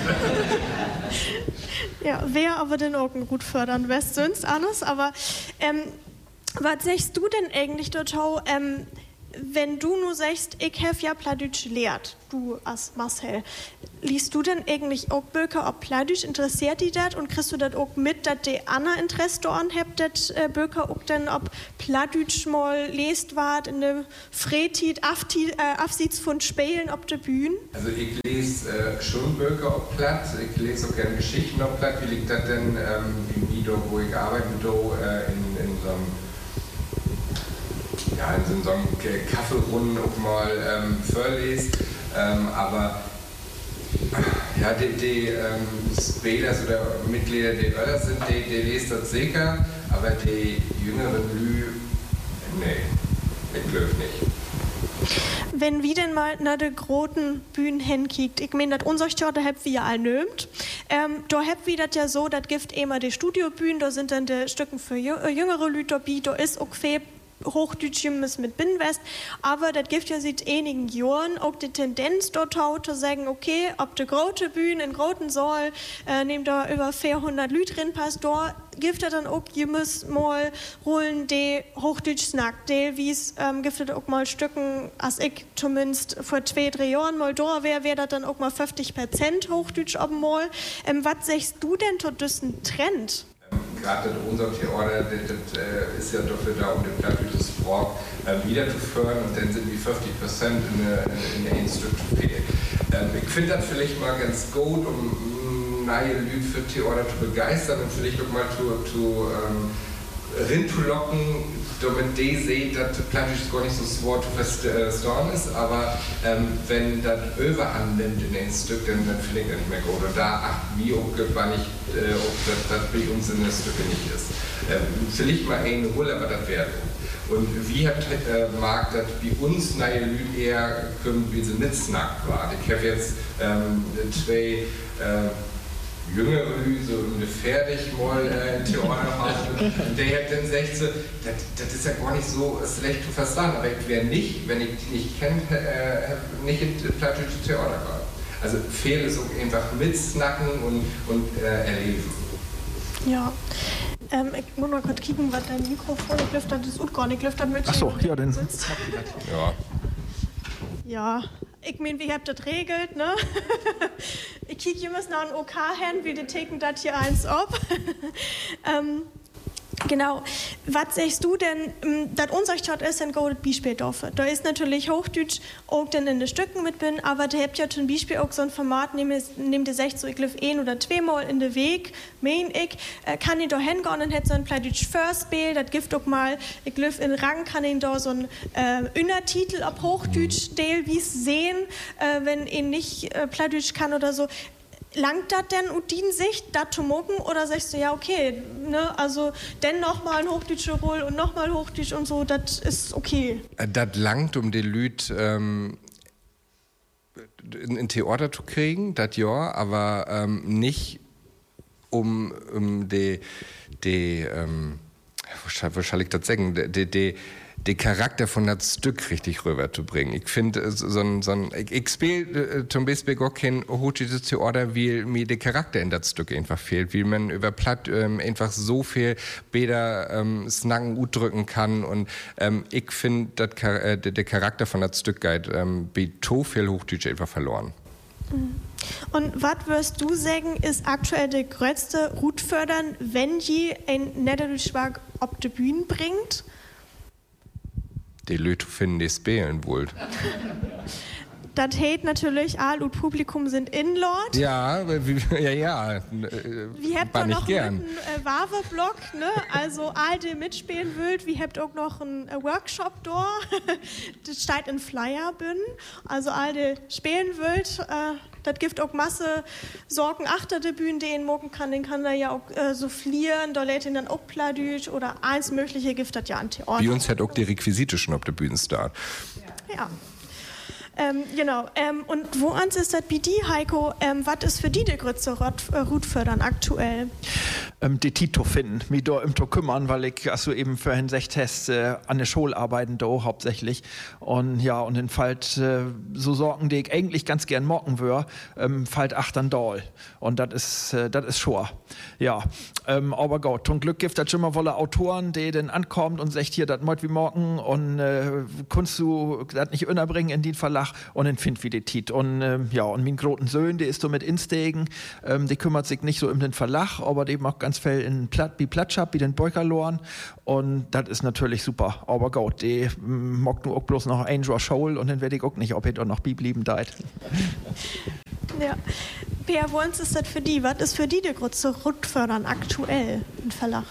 Ja, wäre aber den auch gut fördern, wärst sonst anders. Aber ähm, was sagst du denn eigentlich dort, ähm, wenn du nur sagst, ich habe ja Plattdeutsch lehrt, du als Marcel, liest du denn eigentlich auch Bücher ob Plattdeutsch, interessiert die das und kriegst du das auch mit, dass die Anna Interesse daran habt, dass äh, Bücher auch dann ob Plattdeutsch mal lest wart in der Freitid, Afsieds von Spielen ob der Bühne? Also ich lese äh, schon Bücher ob Platt, ich lese auch gerne Geschichten ob Platt, wie liegt das denn ähm, im Nido, wo ich arbeite, do, äh, in, in so einem ja, in so einem Kaffeerunden auch mal ähm, vorlest, ähm, aber ja, die, die ähm, Spieler oder Mitglieder, die Öller sind, die, die lesen das sicher, aber die jüngeren Lü, nee, ich glaube nicht. Wenn wir denn mal nach der großen Bühne hinkickt, ich meine, das unser Theater habt wir ja all nömt, ähm, da habt wir das ja so, das gibt immer die Studiobühnen, da sind dann die Stücken für jüngere Leute dabei, da ist auch viel Hochdeutsch mit Binnenwest, aber das gibt ja seit einigen Jahren auch die Tendenz dort zu sagen, okay, ob die große Bühne in großen Saal, äh, nehmt da über vierhundert Leute drin passt, da gibt es dann auch, ihr müsst mal holen, die Hochdeutsch snackt, die wie es ähm, gibt es auch mal Stücken, als ich zumindest vor zwei, drei Jahren mal da wäre, wäre das dann auch mal fünfzig Prozent Hochdeutsch ob mal. Ähm, was sagst du denn zu diesem Trend? Gerade unser Theater, das, das äh, ist ja dafür da, um den plattdeutsches Sprach äh, wieder zu fördern und dann sind die fünfzig Prozent in der in der Stück zu viel. Ähm, ich finde das vielleicht mal ganz gut, um neue Leute für Theater zu begeistern und vielleicht auch mal zu, zu ähm, rinzulocken, damit die sehen, dass Plattdeutsch gar nicht so schwer zu verstehen ist, aber ähm, wenn das Überhand nimmt in ein Stück, dann, dann finde ich das nicht mehr gut. Und da achten wir auch, wann ich, äh, ob das, das bei uns in den Stücke nicht ist. Ähm, vielleicht mal eine Rolle, aber das wäre so. Und wie hat äh, mag das bei uns neue Leute eher kommen, wie sie nicht snackt war. Ich habe jetzt ähm, zwei äh, jüngere Leute, so fertig mal äh, in Theater haben, der hat dann gesagt, so, das, das ist ja gar nicht so schlecht zu verstehen, aber ich wäre nicht, wenn ich die nicht kenne, äh, nicht in plattdeutsche Theater war. Also fehlt es auch einfach mitsnacken und, und äh, erleben. Ja. Ähm, ich muss mal kurz kicken, was dein Mikrofon, ich lüfte das auch gar nicht, ich lüfte das mit. Ach so, ja, dann. Ja. Ja, ich meine, wie habt das regelt, ne? Ich kicke immer nach einem O K hin, wie die ticken das hier eins ab. ähm, Genau. Was sagst du denn, dass unsere Stadt ist ein gutes Beispiel dafür? Da ist natürlich Hochdeutsch auch dann in den Stücken mit bin, aber da habt ja zum Beispiel auch so ein Format, nehmt ihr sagt so, ich lief ein oder zweimal in den Weg, mein ich, äh, kann ich da hingehen und hätte so ein Plattdeutsch First-Spiel, das gibt auch mal, ich lief in Rang, kann ich da so ein äh, Untertitel auf Hochdeutsch teilweise sehen, äh, wenn ich nicht äh, Plattdeutsch kann oder so. Langt das denn und die Sicht, das zu mucken, oder sagst du, ja, okay, ne, also, denn nochmal ein Hochdeutscher Roll und nochmal Hochdeutsch und so, das ist okay. Das langt, um die Lüd ähm, in, in Theater zu kriegen, das ja, aber ähm, nicht um, um die, die ähm, wo soll ich das sagen, die, die, den Charakter von das Stück richtig rüberzubringen. Ich finde, so ein, so ein, ich, ich spiele zum Beispiel auch kein hochdeutsches Theater, weil mir der Charakter in das Stück einfach fehlt, wie man über Platt ähm, einfach so viel Bäder ähm, snacken udrücken kann und ähm, ich finde, äh, der Charakter von das Stück geht ähm, bei so viel Hochdeutsch einfach verloren. Und was wirst du sagen, ist aktuell der größte Rutfördern, wenn je ein Niederdeutschwag auf die Bühne bringt? Die Leute finden, die spielen wohl. Das heißt natürlich, all und Publikum sind Inlord. Ja, ja, ja. Wir habt auch noch gern. einen äh, Wave-Blog, ne? Also all die mitspielen wollt. Wir habt auch noch einen äh, Workshop da. Das steht in Flyer bin. Also all die spielen wollt. Äh, das gibt auch Masse Sorgen achter der Bühne, den mocken kann, den kann da ja auch äh, so fliehen, da lädt ihn dann auch Plattdeutsch oder eins mögliche gibt das ja an Theater. Bei uns hat auch die Requisite schon auf der Bühne start. Ja. ja. Ähm, genau. Ähm, und wo ans ist das bei dir, Heiko? Ähm, was ist für die der größte Rutfördern aktuell? Ähm, die Tito finden, mich da im to kümmern, weil ich also eben vorhin sechs Tests äh, an der Schule arbeiten da hauptsächlich und ja und in Falt äh, so Sorgen, die ich eigentlich ganz gern mocken würde, ähm, Falt achtern doll und das ist äh, das ist schwer. Ja, ähm, aber Gott, zum Glück gibt das schon mal wolle Autoren, die dann ankommt und sagt hier, das möcht wie morgen und äh, kannst du das nicht unterbringen in den Verlag und dann findet wie die Tit und ähm, ja und mein großen Sohn, der ist so mit Instegen, ähm, die kümmert sich nicht so um den Verlag, aber die macht ganz viel in Platt, wie Plattschab, wie den Beukerloren und das ist natürlich super, aber Gott, die mag nur auch bloß noch Angel Scholl und dann werde ich auch nicht, ob er auch noch bleiben deit. Ja. Peer, wo ist das für die? Was ist für die der größte Rutfördern aktuell im Verlag?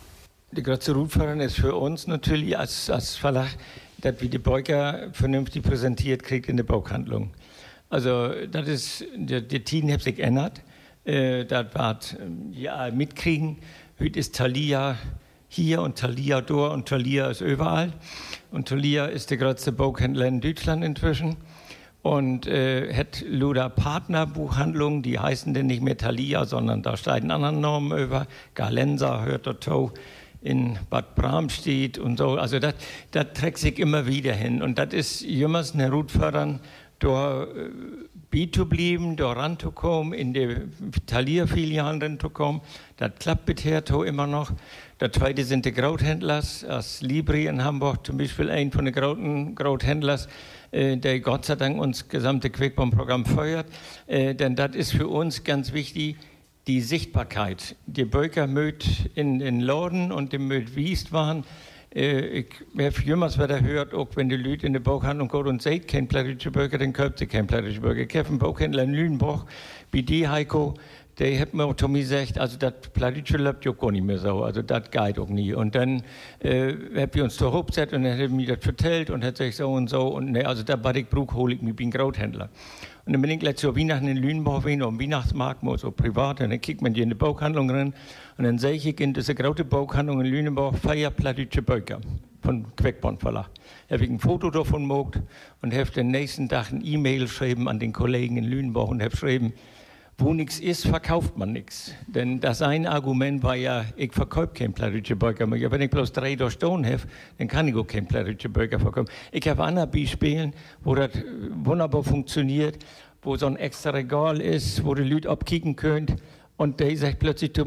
Der größte Rutfördern ist für uns natürlich als, als Verlag, dass wir die Beuker vernünftig präsentiert kriegt in der Buchhandlung. Also das ist, die, die Tiden haben sich geändert. Äh, das wird ja mitkriegen. Heute ist Thalia hier und Thalia dort und Thalia ist überall. Und Thalia ist der größte Buchhändler in Deutschland inzwischen. Und äh, hat Luda Partnerbuchhandlungen, die heißen denn nicht mehr Thalia, sondern da steigen andere Namen über. Galensa hört dazu. In Bad Bramstedt und so. Also das trägt sich immer wieder hin. Und das ist jemals eine Rutfördern, da äh, bei zu bleiben, da ranzukommen, in die Thalia-Filialen ranzukommen. Das klappt bisher immer noch. Das zweite sind die Grothändlers, als Libri in Hamburg zum Beispiel, ein von den großen Grothändlers, äh, der Gott sei Dank uns gesamte Quickborn-Programm feuert. Äh, denn das ist für uns ganz wichtig, die Sichtbarkeit. Die Böker mögt in den Laden und die mögt Wiest waren. Äh, ich habe jemals wieder gehört, auch wenn die Leute in der Buchhandlung gehen und sehen, kein plattdeutsche Böker, dann kauft sie kein plattdeutsche Böker. Ich habe einen Buchhändler in Lüneburg, wie die Heiko, der hat mir auch zu mir gesagt, also das plattdeutsche läuft ja gar nicht mehr so, also das geht auch nie. Und dann äh, haben wir uns da hochgesetzt und dann hat er mir das erzählt und hat gesagt so und so und ne, also da war ich Bruch, hole ich mich, bin Grothändler. Und dann bin ich letztes Jahr Weihnachten in Lüneburg gewesen, am Weihnachtsmarkt, mal so privat, und dann kickt man hier in die Buchhandlung rein und dann sehe ich in dieser großen Buchhandlung in Lüneburg vier plattdeutsche Böker von Quickborn Verlag. Da habe ich ein Foto davon gemacht und habe den nächsten Tag ein E-Mail geschrieben an den Kollegen in Lüneburg und habe geschrieben, wo nichts ist, verkauft man nichts. Denn das eine Argument war ja, ich verkaufe kein plattdeutsche Böker mehr. Wenn ich bloß drei da stehen habe, dann kann ich auch kein plattdeutsche Böker verkaufen. Ich habe andere Beispiele, wo das wunderbar funktioniert, wo so ein extra Regal ist, wo die Leute abkicken können. Und der sagt plötzlich zu mir,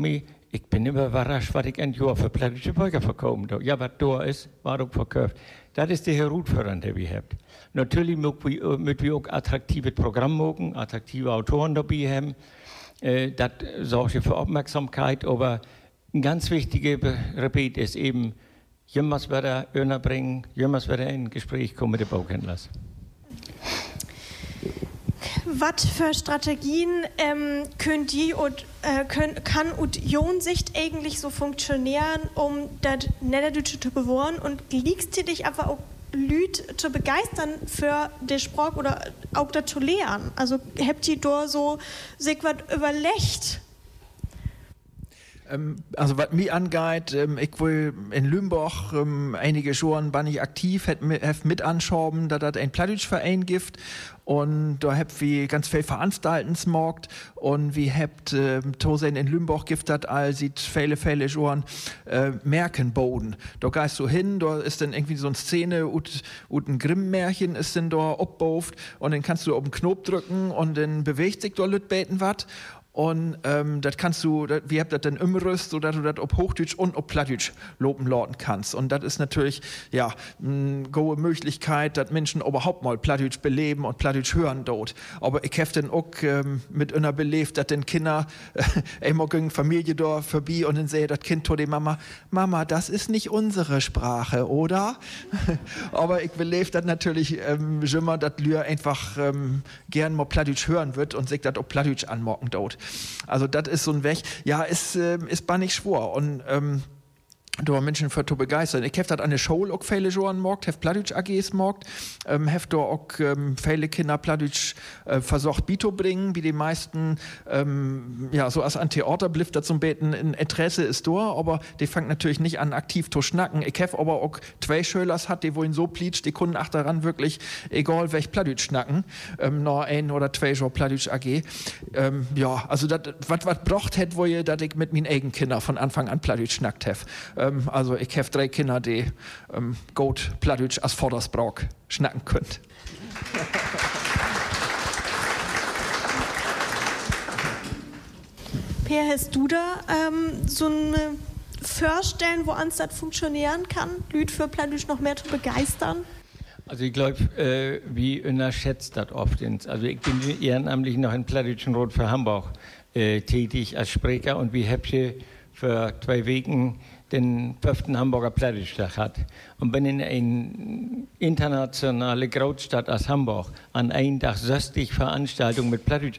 ich bin immer überrascht, was ich ein Jahr für plattdeutsche Bürger verkaufen darf. Ja, was da ist, war auch verkauft. Das ist die Herausforderung, die wir haben. Natürlich müssen wir auch attraktive Programme machen, attraktive Autoren dabei haben. Äh, das sorgt für Aufmerksamkeit, aber ein ganz wichtiger Repeat ist eben, jemals wieder bringen, jemals wieder in Gespräch kommen mit den Bauhändlern. Was für Strategien ähm, könnt die und, äh, können, kann Union Sicht eigentlich so funktionieren, um das Niederdeutsche zu bewahren, und liegst du dich aber auch Leute zu begeistern für den Sprach oder auch das zu lernen? Also habt ihr da so sich was überlegt? Also was mich angeht, ähm, ich will in Lümbach ähm, einige Jahre bin ich aktiv, habe mit anschauen, dass das ein Plattdeutsch-Verein gibt, und da habt wir ganz viel Veranstaltungsmarkt, und wir habt ähm, Tosen in Lümbach gibt das all sieht viele viele Jahre äh, Märchenboden. Da gehst du hin, da ist dann irgendwie so eine Szene und ein Grimm-Märchen ist dann da abgebaut, und dann kannst du auf den Knopf drücken und dann bewegt sich da Lütbeten was. Und ähm, das kannst du, dat, wie habt das denn umrüst, sodass du das auf Hochdeutsch und auf Plattdeutsch loben lauten kannst. Und das ist natürlich, ja, eine gute Möglichkeit, dass Menschen überhaupt mal Plattdeutsch beleben und Plattdeutsch hören dort. Aber ich habe dann auch ähm, mit einer belebt, dass den Kinder äh, einmal gegen Familie da vorbei, und dann sehe das Kind zu der Mama, Mama, das ist nicht unsere Sprache, oder? Aber ich belebe das natürlich ähm, immer, dass Lühr einfach ähm, gern mal Plattdeutsch hören wird und sich das auch Plattdeutsch anmocken dort. Also das ist so ein Weg, ja, ist, äh, ist gar nicht schwer. Und ähm, da waren Menschen für zu begeistern. Ich habe das an der Schule auch viele Jahre gemacht, habe Plattdeutsch A Gs gemacht, ähm, habe da auch ähm, viele Kinder Plattdeutsch äh, versucht beizubringen, wie die meisten, ähm, ja, so als ein Theater blieb das so ein bisschen ein Interesse ist da, aber die fangen natürlich nicht an, aktiv zu schnacken. Ich habe aber auch zwei Schülers hat, die wohin so plitscht, die Kunden ach daran wirklich, egal welch Plattdeutsch schnacken, ähm, noch ein oder zwei Jahre Plattdeutsch A G. Ähm, ja, also das, was was braucht hätte, wo ihr, dass ich mit meinen eigenen Kindern von Anfang an Plattdeutsch schnackt habe. Ähm, Also ich habe drei Kinder, die ähm, gut Plattdeutsch als Vordersbrauch schnacken können. Per, hast du da ähm, so eine Vorstellung, wo uns das funktionieren kann, Leute für Plattdeutsch noch mehr zu begeistern? Also ich glaube, äh, wie unterschätzt das oft. Also ich bin ehrenamtlich noch in Plattdeutschen Rot für Hamburg äh, tätig als Sprecher, und wir haben für zwei Wochen den fünften Hamburger Plattdeutsch-Tag hat. Und bin in eine internationale Großstadt als Hamburg an einem Tag sechzig Veranstaltungen mit Plattdeutsch